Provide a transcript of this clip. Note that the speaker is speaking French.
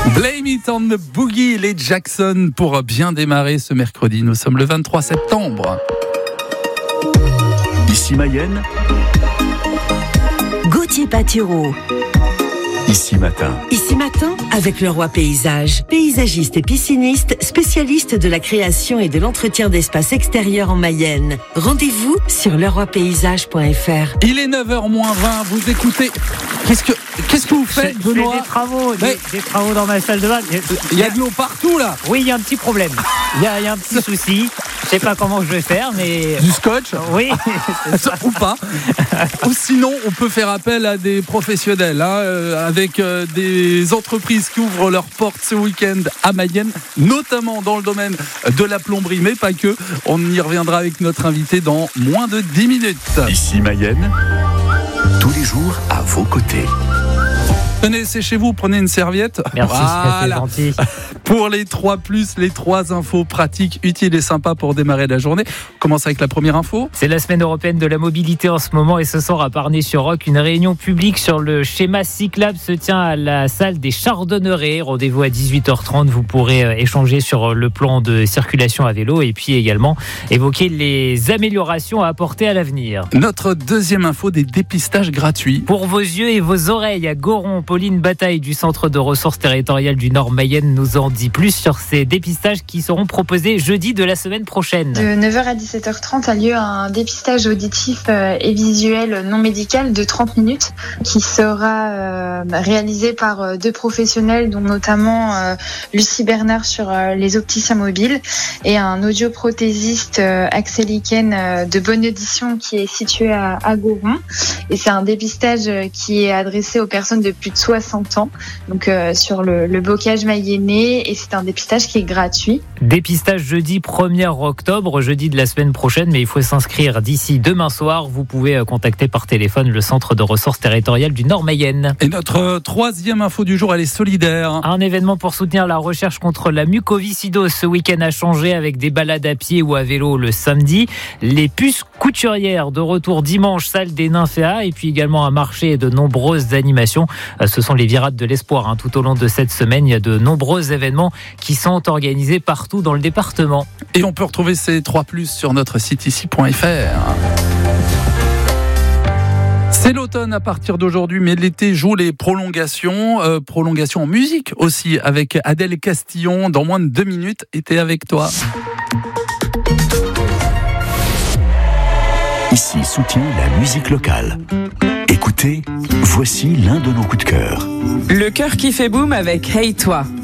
Blame it on the boogie, les Jackson, pour bien démarrer ce mercredi. Nous sommes le 23 septembre. Ici Mayenne. Gauthier Patireau. Ici Matin. Ici Matin, avec Leroy Paysage. Paysagiste et pisciniste, spécialiste de la création et de l'entretien d'espaces extérieurs en Mayenne. Rendez-vous sur leroypaysage.fr. Il est 9h moins 20, vous écoutez. Qu'est-ce que vous faites, Benoît? Je fais des travaux dans ma salle de bain. Il y a de l'eau partout, là. Oui, il y a un petit problème. Il y a un petit souci. Je sais pas comment je vais faire, mais... Du scotch? Oui. Ou pas. Ou sinon, on peut faire appel à des professionnels, avec des entreprises qui ouvrent leurs portes ce week-end à Mayenne, notamment dans le domaine de la plomberie, mais pas que. On y reviendra avec notre invité dans moins de 10 minutes. Ici Mayenne. Tous les jours à vos côtés. Tenez, c'est chez vous, prenez une serviette. Merci, c'est gentil. Pour les 3+, les 3 infos pratiques, utiles et sympas pour démarrer la journée. On commence avec la première info. C'est la semaine européenne de la mobilité en ce moment et ce soir à Parnay-sur-Roc, une réunion publique sur le schéma cyclable se tient à la salle des Chardonnerets. Rendez-vous à 18h30. Vous pourrez échanger sur le plan de circulation à vélo et puis également évoquer les améliorations à apporter à l'avenir. Notre deuxième info, des dépistages gratuits. Pour vos yeux et vos oreilles à Goron, Pauline Bataille du Centre de ressources territoriales du Nord Mayenne nous en dit plus sur ces dépistages qui seront proposés jeudi de la semaine prochaine. De 9h à 17h30 a lieu un dépistage auditif et visuel non médical de 30 minutes qui sera réalisé par 2 professionnels, dont notamment Lucie Bernard sur les opticiens mobiles et un audioprothésiste Axel Iken de Bonne Audition qui est situé à Goron. Et c'est un dépistage qui est adressé aux personnes de plus de 60 ans, donc sur le bocage mayennais, et c'est un dépistage qui est gratuit. Dépistage jeudi 1er octobre, jeudi de la semaine prochaine, mais il faut s'inscrire d'ici demain soir. Vous pouvez contacter par téléphone le Centre de ressources territoriales du Nord Mayenne. Et notre troisième info du jour, elle est solidaire. Un événement pour soutenir la recherche contre la mucoviscidose ce week-end a changé avec des balades à pied ou à vélo le samedi. Les puces couturières de retour dimanche, salle des Nymphéas, et puis également un marché et de nombreuses animations. Ce sont les virades de l'espoir. Tout au long de cette semaine, il y a de nombreux événements qui sont organisés partout dans le département. Et on peut retrouver ces 3+ sur notre site ici.fr. C'est l'automne à partir d'aujourd'hui, mais l'été joue les prolongations en musique aussi, avec Adèle Castillon dans moins de 2 minutes. Et t'es avec toi. Ici soutient la musique locale. Écoutez, voici l'un de nos coups de cœur. Le cœur qui fait boum avec Hey Toi.